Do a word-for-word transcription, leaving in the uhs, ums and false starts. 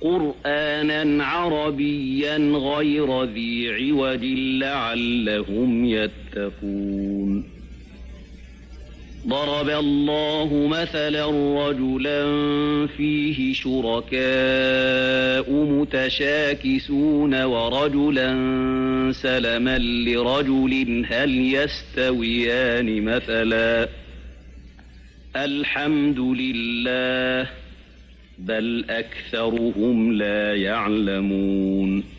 قرآنا عربيا غير ذي عوج لعلهم يتقون. ضرب الله مثلا رجلا فيه شركاء متشاكسون ورجلا سلما لرجل هل يستويان مثلا الحمد لله بل أكثرهم لا يعلمون.